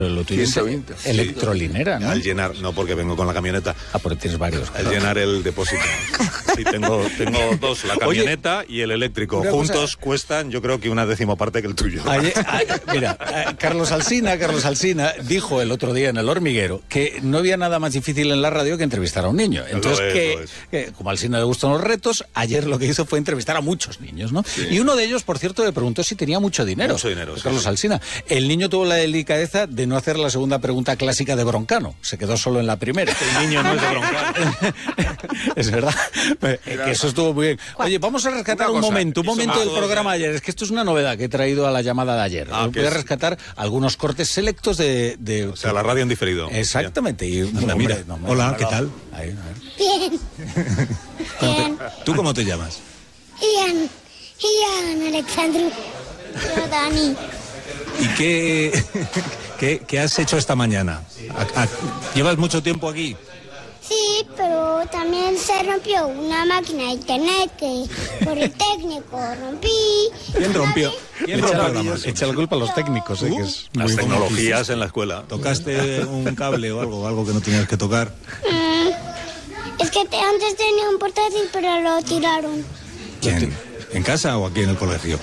Lo tuyo es electrolinera, ¿no? Al llenar, no porque vengo con la camioneta. Porque tienes varios. Al llenar el depósito. Sí, tengo dos, la camioneta y el eléctrico. Juntos cuestan, yo creo que una décima parte que el tuyo. Mira, Carlos Alsina dijo el otro día en El Hormiguero que no había nada más difícil en la radio que entrevistar a un niño. Entonces, que como a Alsina le gustan los retos, ayer lo que hizo fue entrevistar a muchos niños, ¿no? Sí. Y uno de ellos, por cierto, le preguntó si tenía mucho dinero. Mucho dinero, Carlos Alsina. El niño tuvo la delicadeza de no hacer la segunda pregunta clásica de Broncano. Se quedó solo en la primera. El niño no es de Broncano. Es verdad. Que eso estuvo muy bien. Oye, vamos a rescatar un momento del programa de ayer. Es que esto es una novedad que he traído a la llamada de ayer. Voy a rescatar algunos cortes selectos de... O sea, la radio en diferido. Exactamente. Y, mira. Hola, ¿qué tal? Ahí, Bien. ¿Tú cómo te llamas? Ian Alexandru. Yo, Dani. ¿Y qué has hecho esta mañana? ¿Llevas mucho tiempo aquí? Sí, pero también se rompió una máquina de internet que por el técnico rompí. ¿Quién rompió? Echa la culpa a los técnicos. Que es las tecnologías en la escuela. ¿Tocaste un cable o algo que no tenías que tocar? Es que antes tenía un portátil, pero lo tiraron. ¿Quién? ¿En casa o aquí en el colegio?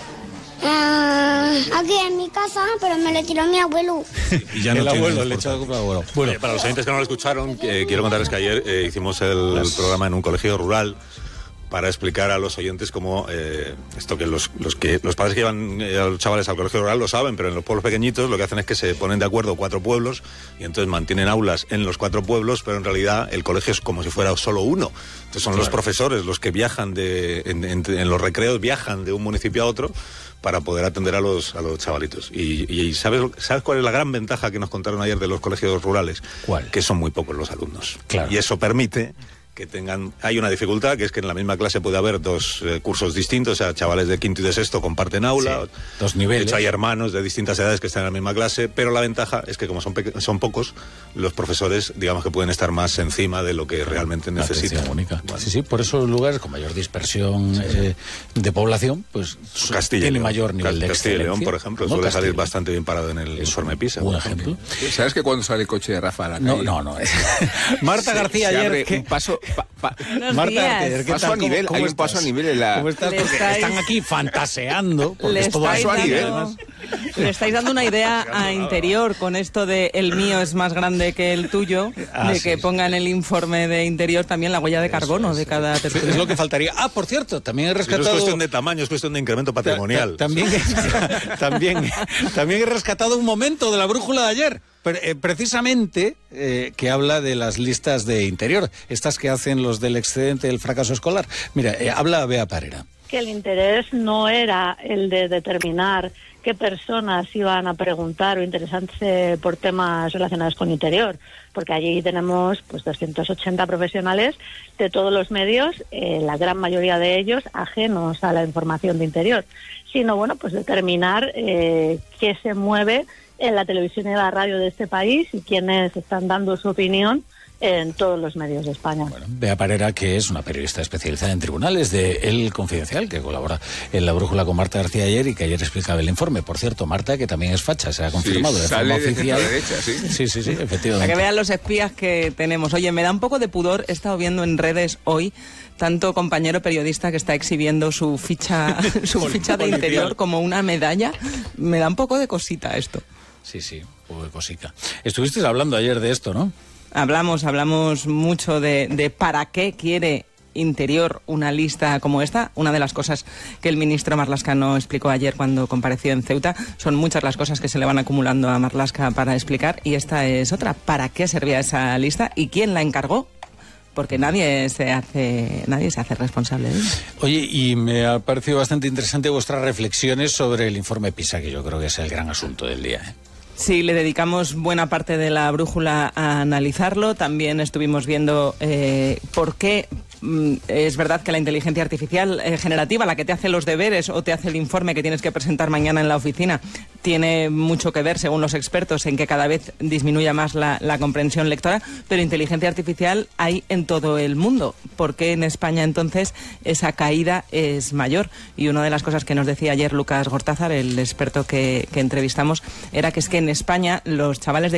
Aquí en mi casa, pero me lo tiró mi abuelo. Y ya no el abuelo, le echó la culpa al abuelo. Bueno, para los oyentes que no lo escucharon, quiero contarles que ayer hicimos el programa en un colegio rural para explicar a los oyentes cómo esto que los padres que llevan a los chavales al colegio rural lo saben, pero en los pueblos pequeñitos lo que hacen es que se ponen de acuerdo 4 pueblos y entonces mantienen aulas en los 4 pueblos, pero en realidad el colegio es como si fuera solo uno. Entonces son los profesores los que viajan en los recreos, viajan de un municipio a otro para poder atender a los chavalitos. Y ¿sabes cuál es la gran ventaja que nos contaron ayer de los colegios rurales? ¿Cuál? Que son muy pocos los alumnos. Claro. Y eso permite que hay una dificultad, que es que en la misma clase puede haber 2 cursos distintos, o sea, chavales de quinto y de sexto comparten aula, 2 niveles. De hecho hay hermanos de distintas edades que están en la misma clase, pero la ventaja es que como son pocos, los profesores, digamos que pueden estar más encima de lo que realmente necesitan. Única. Bueno. Sí, por eso los lugares con mayor dispersión de población, pues tiene mayor nivel de Castilla y excelencia. León, por ejemplo, suele salir bastante bien parado en el informe PISA. Un ejemplo. ¿Sabes que cuando sale el coche de Rafa a la calle? No. Marta García ayer... un paso... Marta, paso a nivel, hay un paso a nivel en la... ¿Cómo estás? Porque están aquí fantaseando. Porque es todo paso a nivel. Le estáis dando una idea a Interior con esto de el mío es más grande que el tuyo, de que pongan el informe de Interior también la huella de carbono de cada tertulia. Es lo que faltaría. Por cierto, también he rescatado... No es cuestión de tamaño, es cuestión de incremento patrimonial. También he rescatado un momento de la brújula de ayer. Precisamente que habla de las listas de Interior, estas que hacen los del excedente del fracaso escolar. Mira, habla Bea Parera. Que el interés no era el de determinar qué personas iban a preguntar o interesarse por temas relacionados con Interior, porque allí tenemos pues 280 profesionales de todos los medios, la gran mayoría de ellos ajenos a la información de Interior, sino bueno, pues determinar qué se mueve en la televisión y la radio de este país y quienes están dando su opinión en todos los medios de España. Bueno, Bea Parera, que es una periodista especializada en tribunales de El Confidencial, que colabora en La Brújula con Marta García ayer y que ayer explicaba el informe. Por cierto, Marta, que también es facha, se ha confirmado de forma oficial. Sí, efectivamente. Para que vean los espías que tenemos. Oye, me da un poco de pudor, he estado viendo en redes hoy tanto compañero periodista que está exhibiendo su ficha de Interior como una medalla. Me da un poco de cosita esto. Sí, un poco de cosica. Estuvisteis hablando ayer de esto, ¿no? Hablamos mucho de para qué quiere Interior una lista como esta. Una de las cosas que el ministro Marlaska explicó ayer cuando compareció en Ceuta, son muchas las cosas que se le van acumulando a Marlaska para explicar, y esta es otra. ¿Para qué servía esa lista y quién la encargó? Porque nadie se hace responsable de eso. Oye, y me ha parecido bastante interesante vuestras reflexiones sobre el informe PISA, que yo creo que es el gran asunto del día, ¿eh? Sí, le dedicamos buena parte de la brújula a analizarlo. También estuvimos viendo por qué es verdad que la inteligencia artificial generativa, la que te hace los deberes o te hace el informe que tienes que presentar mañana en la oficina, tiene mucho que ver, según los expertos, en que cada vez disminuya más la comprensión lectora, pero inteligencia artificial hay en todo el mundo. ¿Por qué en España entonces esa caída es mayor? Y una de las cosas que nos decía ayer Lucas Gortázar, el experto que entrevistamos, era que es que en España los chavales de